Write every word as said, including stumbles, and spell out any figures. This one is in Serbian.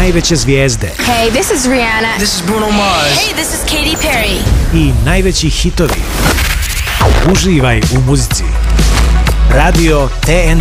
najveće zvijezde. Hey, this is Rihanna. This is Bruno Mars. Hey, this is Katy Perry. I najveći hitovi. Uživaj u muzici. Radio T N